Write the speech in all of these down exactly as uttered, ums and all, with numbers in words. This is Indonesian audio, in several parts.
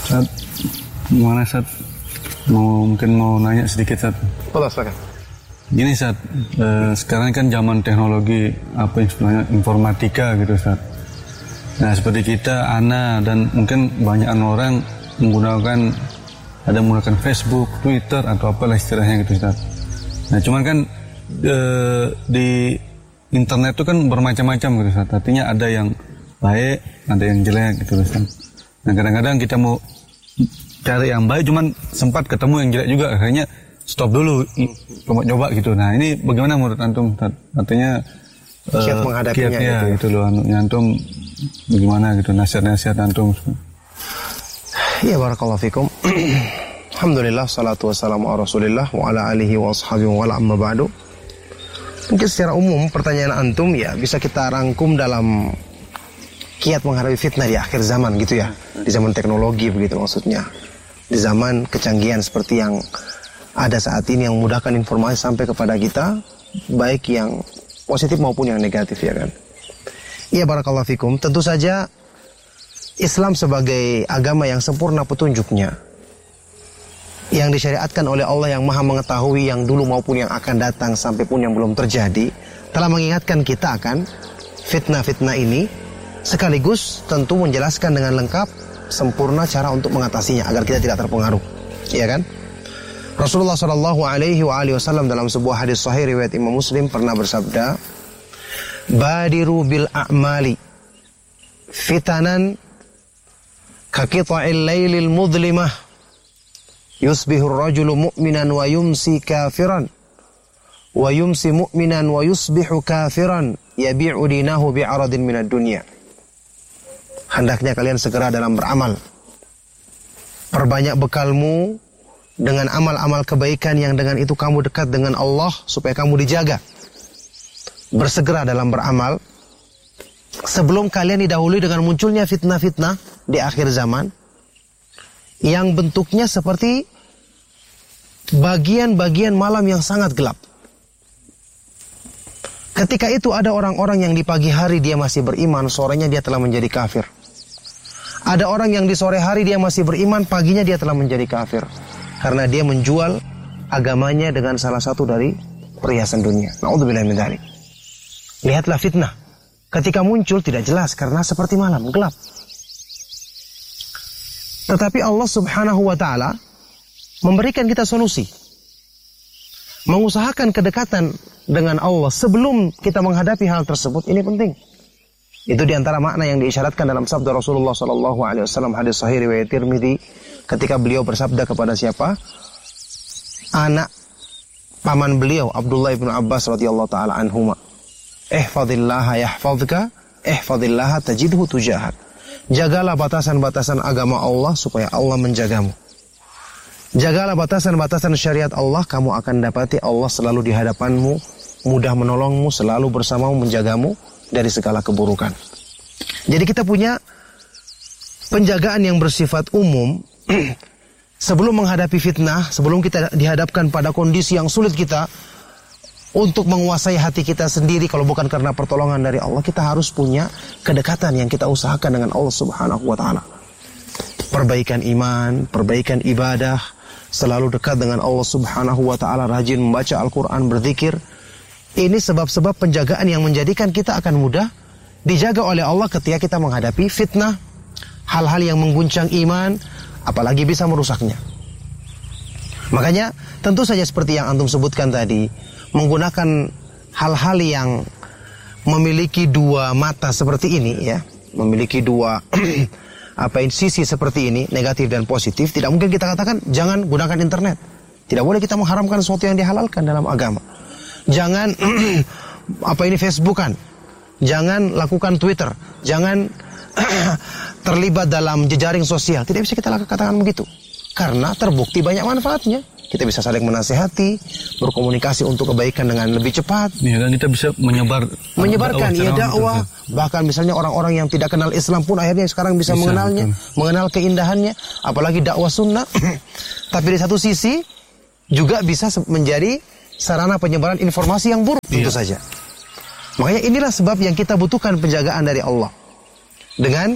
Ustaz, gimana Ustaz? Mau mungkin mau nanya sedikit Ustaz. Boleh, silakan. Gini Ustaz, eh, sekarang kan zaman teknologi apa yang sebenarnya informatika gitu Ustaz. Nah seperti kita, Ana dan mungkin banyak orang menggunakan ada menggunakan Facebook, Twitter atau apalah istilahnya gitu Ustaz. Nah cuman kan eh, di internet itu kan bermacam-macam gitu Ustaz. Artinya ada yang baik, ada yang jelek gitu Ustaz. Nah kadang-kadang kita mau cari yang baik cuman sempat ketemu yang jelek juga, akhirnya stop dulu coba-coba gitu. Nah ini bagaimana menurut antum Ustaz? Artinya kiat uh, menghadapinya kiat, ya, gitu, gitu loh antum bagaimana gitu nasihat-nasihat antum. Ya barakallahu fikum. Alhamdulillah salatu wassalamu ala Rasulillah wa ala alihi wa ashabihi wa ala amma ba'du. Mungkin secara umum pertanyaan antum ya bisa kita rangkum dalam kiat menghadapi fitnah di akhir zaman gitu ya. Di zaman teknologi begitu maksudnya. Di zaman kecanggihan seperti yang ada saat ini yang memudahkan informasi sampai kepada kita, baik yang positif maupun yang negatif ya kan. Iya barakallahu fikum. Tentu saja Islam sebagai agama yang sempurna petunjuknya, yang disyariatkan oleh Allah yang maha mengetahui yang dulu maupun yang akan datang sampai pun yang belum terjadi, telah mengingatkan kita akan fitnah-fitnah ini, sekaligus tentu menjelaskan dengan lengkap sempurna cara untuk mengatasinya agar kita tidak terpengaruh, ya kan? Rasulullah Shallallahu Alaihi Wasallam dalam sebuah hadis sahih riwayat Imam Muslim pernah bersabda, "Badiru bil a'mali fitanan kaqita'il lailil mudlimah yusbihu ar-rajulu mu'minan wa yumsi kafiran wa yumsi mu'minan wa yusbihu kafiran yabi'u dinahu bi'aradin minad dunya." Hendaknya kalian segera dalam beramal. Perbanyak bekalmu dengan amal-amal kebaikan yang dengan itu kamu dekat dengan Allah supaya kamu dijaga. Bersegera dalam beramal sebelum kalian didahului dengan munculnya fitnah-fitnah di akhir zaman yang bentuknya seperti bagian-bagian malam yang sangat gelap. Ketika itu ada orang-orang yang di pagi hari dia masih beriman, sorenya dia telah menjadi kafir. Ada orang yang di sore hari dia masih beriman, paginya dia telah menjadi kafir. Karena dia menjual agamanya dengan salah satu dari perhiasan dunia. Na'udzubillah min dzalik. Lihatlah fitnah. Ketika muncul tidak jelas karena seperti malam, gelap. Tetapi Allah Subhanahu wa taala memberikan kita solusi. Mengusahakan kedekatan dengan Allah sebelum kita menghadapi hal tersebut, ini penting. Itu diantara makna yang diisyaratkan dalam sabda Rasulullah Sallallahu Alaihi Wasallam hadis sahih riwayat Tirmidzi ketika beliau bersabda kepada siapa? Anak paman beliau Abdullah bin Abbas radhiyallahu taala anhuma. Ihfazillaha yahfazka, ihfazillaha tajidhu tujahak. Jagalah batasan-batasan agama Allah supaya Allah menjagamu. Jagalah batasan-batasan syariat Allah, kamu akan dapati Allah selalu di hadapanmu, mudah menolongmu, selalu bersamamu, menjagamu dari segala keburukan. Jadi kita punya penjagaan yang bersifat umum sebelum menghadapi fitnah, sebelum kita dihadapkan pada kondisi yang sulit kita untuk menguasai hati kita sendiri, kalau bukan karena pertolongan dari Allah, kita harus punya kedekatan yang kita usahakan dengan Allah Subhanahu wa taala. Perbaikan iman, perbaikan ibadah, selalu dekat dengan Allah Subhanahu wa taala, rajin membaca Al-Qur'an, berzikir. Ini sebab-sebab penjagaan yang menjadikan kita akan mudah dijaga oleh Allah ketika kita menghadapi fitnah, hal-hal yang mengguncang iman, apalagi bisa merusaknya. Makanya tentu saja seperti yang antum sebutkan tadi, menggunakan hal-hal yang memiliki dua mata seperti ini ya, memiliki dua apa ini sisi seperti ini, negatif dan positif, tidak mungkin kita katakan jangan gunakan internet. Tidak boleh kita mengharamkan sesuatu yang dihalalkan dalam agama. Jangan apa ini Facebookan, jangan lakukan Twitter, jangan terlibat dalam jejaring sosial. Tidak bisa kita katakan begitu, karena terbukti banyak manfaatnya. Kita bisa saling menasihati, berkomunikasi untuk kebaikan dengan lebih cepat. Ya, dan kita bisa menyebar menyebarkan ya dakwah. Bahkan misalnya orang-orang yang tidak kenal Islam pun akhirnya sekarang bisa, bisa mengenalnya, betul. mengenal keindahannya, apalagi dakwah sunnah. Tapi di satu sisi juga bisa menjadi sarana penyebaran informasi yang buruk, tentu ya. saja. Makanya inilah sebab yang kita butuhkan penjagaan dari Allah. Dengan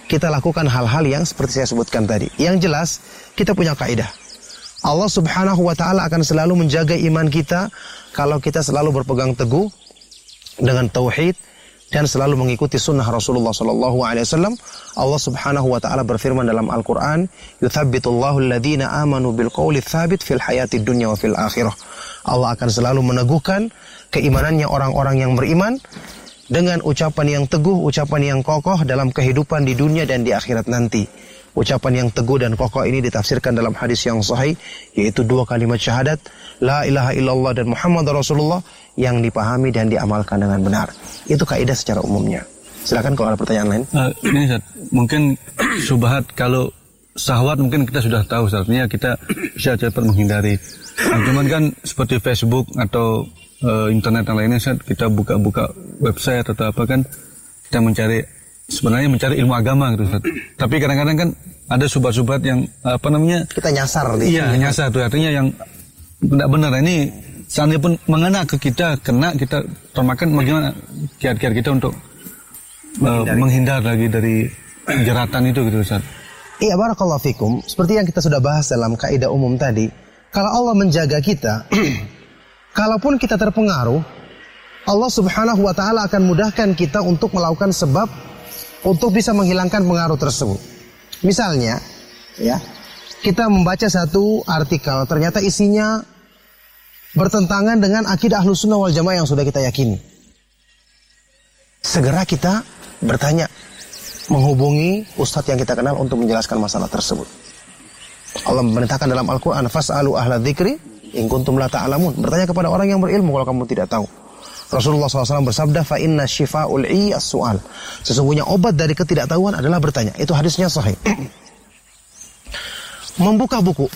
kita lakukan hal-hal yang seperti saya sebutkan tadi. Yang jelas, kita punya kaidah. Allah Subhanahu wa Ta'ala akan selalu menjaga iman kita kalau kita selalu berpegang teguh dengan tauhid dan selalu mengikuti sunnah Rasulullah sallallahu alaihi wasallam. Allah Subhanahu wa Ta'ala berfirman dalam Al-Qur'an, "Yuthabbitullahu alladhina amanu bil qawli tsabit fil hayatid dunya wa fil akhirah." Allah akan selalu meneguhkan keimanannya orang-orang yang beriman dengan ucapan yang teguh, ucapan yang kokoh dalam kehidupan di dunia dan di akhirat nanti. Ucapan yang teguh dan kokoh ini ditafsirkan dalam hadis yang sahih, yaitu dua kalimat syahadat, la ilaha illallah dan Muhammad Rasulullah, yang dipahami dan diamalkan dengan benar. Itu kaidah secara umumnya. Silakan kalau ada pertanyaan lain. Uh, ini Ustaz, mungkin syubhat kalau syahwat mungkin kita sudah tahu, artinya kita bisa cepat menghindari. Nah, cuman kan seperti Facebook atau uh, internet yang lainnya, Ustaz, kita buka-buka website atau apa kan, kita mencari, sebenarnya mencari ilmu agama gitu, Ustaz. Tapi kadang-kadang kan ada subhat-subhat yang apa namanya? Kita nyasar. Iya, nyasar tuh, artinya yang tidak benar. Ini seandainya pun mengena ke kita, kena kita termakan, bagaimana kiat-kiat kita untuk uh, menghindar lagi dari jeratan itu gitu, Ustaz. Iya, barakallahu fikum. Seperti yang kita sudah bahas dalam kaidah umum tadi, kalau Allah menjaga kita, kalaupun kita terpengaruh, Allah Subhanahu wa Ta'ala akan mudahkan kita untuk melakukan sebab untuk bisa menghilangkan pengaruh tersebut. Misalnya, ya, kita membaca satu artikel, ternyata isinya bertentangan dengan akidah Ahlus Sunnah wal Jamaah yang sudah kita yakini. Segera kita bertanya, menghubungi ustadz yang kita kenal untuk menjelaskan masalah tersebut. Allah memerintahkan dalam Al-Quran, fas'alu ahla dzikri in kuntum la ta'lamun. Bertanya kepada orang yang berilmu kalau kamu tidak tahu. Rasulullah shallallahu alaihi wasallam bersabda, fa inna shifa'ul 'i as-su'al. Sesungguhnya obat dari ketidaktahuan adalah bertanya. Itu hadisnya sahih. Membuka buku.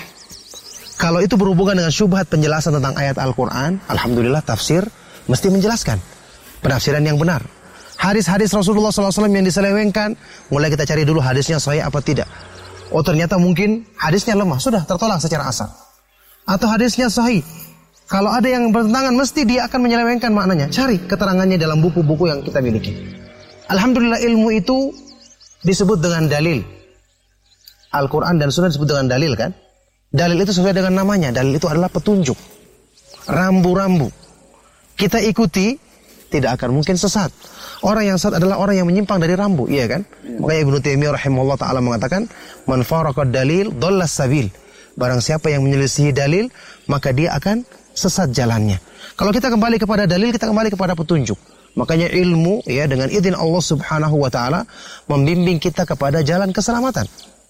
Kalau itu berhubungan dengan syubhat penjelasan tentang ayat Al-Quran, alhamdulillah tafsir mesti menjelaskan penafsiran yang benar. Hadis-hadis Rasulullah shallallahu alaihi wasallam yang diselewengkan, mulai kita cari dulu hadisnya sahih apa tidak. Oh, ternyata mungkin hadisnya lemah, sudah tertolak secara asal. Atau hadisnya sahih, kalau ada yang bertentangan mesti dia akan menyelewengkan maknanya. Cari keterangannya dalam buku-buku yang kita miliki. Alhamdulillah ilmu itu disebut dengan dalil. Al-Quran dan Sunnah disebut dengan dalil kan. Dalil itu sesuai dengan namanya. Dalil itu adalah petunjuk, rambu-rambu. Kita ikuti, tidak akan mungkin sesat. Orang yang sesat adalah orang yang menyimpang dari rambu, iya kan? Ya. Makanya Ibnu Taimiyah rahimahullah taala mengatakan, man faraqad dalil dhallas sabil. Barang siapa yang menyelisihi dalil, maka dia akan sesat jalannya. Kalau kita kembali kepada dalil, kita kembali kepada petunjuk. Makanya ilmu, ya, dengan izin Allah Subhanahu wa taala membimbing kita kepada jalan keselamatan.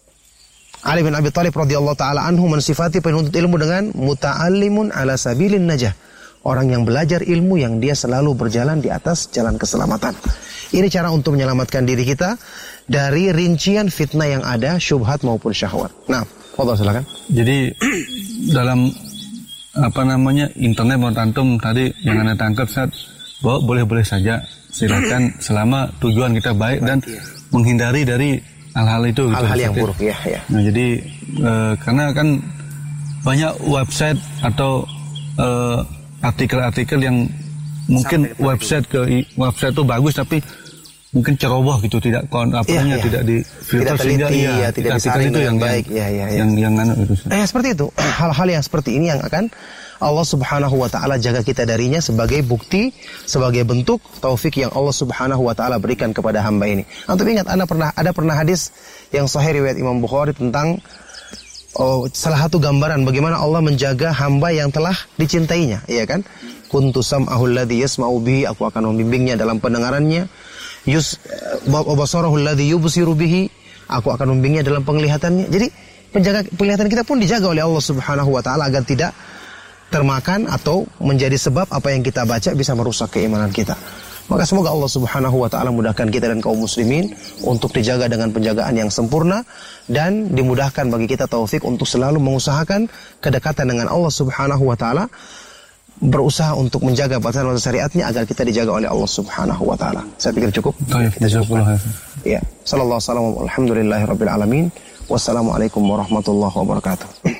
Ali bin Abi Thalib radhiyallahu taala anhu mensifati penuntut ilmu dengan muta'allimun ala sabilin najah. Orang yang belajar ilmu yang dia selalu berjalan di atas jalan keselamatan. Ini cara untuk menyelamatkan diri kita dari rincian fitnah yang ada, syubhat maupun syahwat. Nah, Allah silakan. Jadi dalam apa namanya internet menurut antum tadi yang Anda tangkap, saat bahwa boleh-boleh saja, silakan selama tujuan kita baik dan menghindari dari hal-hal itu. Hal-hal gitu, yang buruk ya, ya. Nah, jadi e, karena kan banyak website atau e, artikel-artikel yang mungkin sampai website ke website itu bagus tapi mungkin ceroboh gitu, tidak kon apanya, ya, ya. tidak di filter sehingga ya, ya tidak disaring itu yang baik, yang, ya, ya, ya. yang yang anu itu. Eh seperti itu. Hal-hal yang seperti ini yang akan Allah Subhanahu wa taala jaga kita darinya sebagai bukti, sebagai bentuk taufik yang Allah Subhanahu wa taala berikan kepada hamba ini. Antum ingat, Anda pernah ada pernah hadis yang sahih riwayat Imam Bukhari tentang oh, salah satu gambaran bagaimana Allah menjaga hamba yang telah dicintainya, iya kan? Kuntu sam'ahul ladzi yasma'u bihi, aku akan membimbingnya dalam pendengarannya. Yus basarahul ladzi yubsiru bihi, aku akan membimbingnya dalam penglihatannya. Jadi penjaga penglihatan kita pun dijaga oleh Allah Subhanahu wa taala agar tidak termakan atau menjadi sebab apa yang kita baca bisa merusak keimanan kita. Maka semoga Allah Subhanahu wa taala mudahkan kita dan kaum muslimin untuk dijaga dengan penjagaan yang sempurna dan dimudahkan bagi kita taufik untuk selalu mengusahakan kedekatan dengan Allah Subhanahu wa taala, berusaha untuk menjaga batasan syariatnya agar kita dijaga oleh Allah Subhanahu wa taala. Saya pikir cukup. Kita cukup. Ya. Sallallahu alaihi wasallam. Alhamdulillahirabbil alamin. Wassalamualaikum warahmatullahi wabarakatuh.